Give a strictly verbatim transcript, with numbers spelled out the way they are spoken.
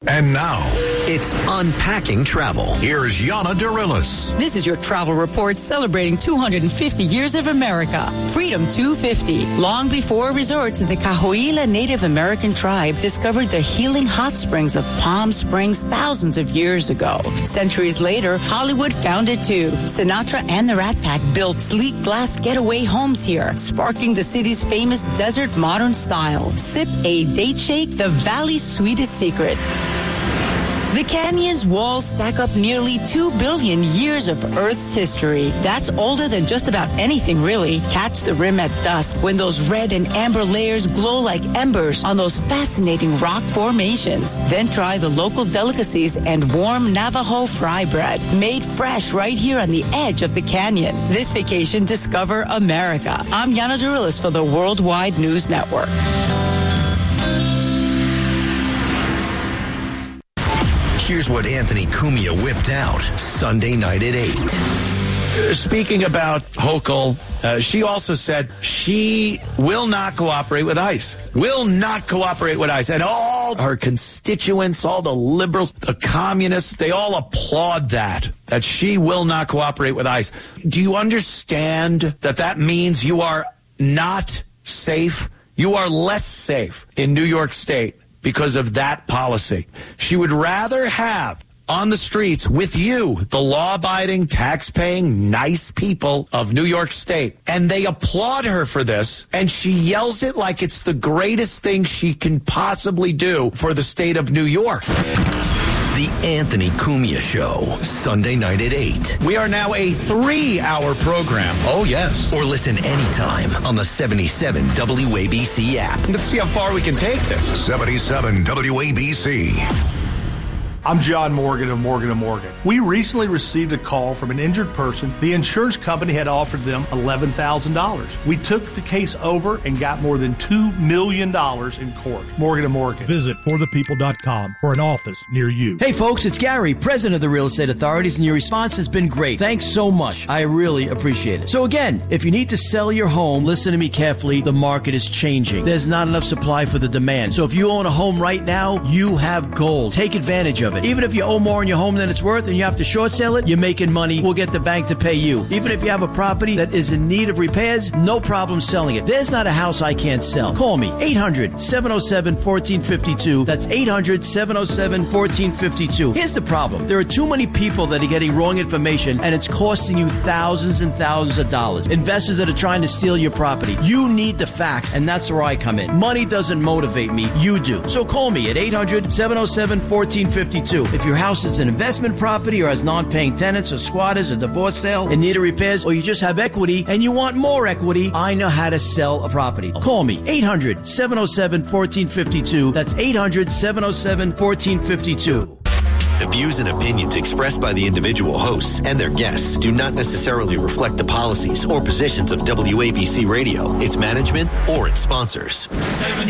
And now, it's Unpacking Travel. Here's Yana Dirilis. This is your travel report celebrating two hundred fifty years of America. Freedom two fifty. Long before resorts, the Cahuilla Native American tribe discovered the healing hot springs of Palm Springs thousands of years ago. Centuries later, Hollywood found it too. Sinatra and the Rat Pack built sleek glass getaway homes here, sparking the city's famous desert modern style. Sip a date shake, the valley's sweetest secret. The canyon's walls stack up nearly two billion years of Earth's history. That's older than just about anything, really. Catch the rim at dusk when those red and amber layers glow like embers on those fascinating rock formations. Then try the local delicacies and warm Navajo fry bread, made fresh right here on the edge of the canyon. This vacation, discover America. I'm Yana Dirilis for the Worldwide News Network. Here's what Anthony Cumia whipped out Sunday night at eight. Speaking about Hochul, uh, she also said she will not cooperate with ICE. Will not cooperate with ICE. And all her constituents, all the liberals, the communists, they all applaud that, that she will not cooperate with ICE. Do you understand that that means you are not safe? You are less safe in New York State because of that policy. She would rather have on the streets with you, the law-abiding, tax-paying, nice people of New York State. And they applaud her for this, and she yells it like it's the greatest thing she can possibly do for the state of New York. The Anthony Cumia Show, Sunday night at eight. We are now a three-hour program. Oh, yes. Or listen anytime on the seventy-seven W A B C app. Let's see how far we can take this. seventy-seven W A B C. I'm John Morgan of Morgan and Morgan. We recently received a call from an injured person. The insurance company had offered them eleven thousand dollars. We took the case over and got more than two million dollars in court. Morgan and Morgan. Visit for the people dot com for an office near you. Hey folks, it's Gary, president of the Real Estate Authorities, and your response has been great. Thanks so much. I really appreciate it. So again, if you need to sell your home, listen to me carefully. The market is changing. There's not enough supply for the demand. So if you own a home right now, you have gold. Take advantage of it. Even if you owe more on your home than it's worth and you have to short sell it, you're making money. We'll get the bank to pay you. Even if you have a property that is in need of repairs, no problem selling it. There's not a house I can't sell. Call me, eight hundred, seven oh seven, one four five two. That's eight hundred, seven oh seven, one four five two. Here's the problem. There are too many people that are getting wrong information, and it's costing you thousands and thousands of dollars. Investors that are trying to steal your property. You need the facts, and that's where I come in. Money doesn't motivate me. You do. So call me at eight hundred, seven oh seven, one four five two. If your house is an investment property or has non-paying tenants or squatters or divorce sale in need of repairs, or you just have equity and you want more equity, I know how to sell a property. Call me, eight hundred, seven oh seven, one four five two. That's eight hundred, seven oh seven, one four five two. The views and opinions expressed by the individual hosts and their guests do not necessarily reflect the policies or positions of W A B C Radio, its management, or its sponsors.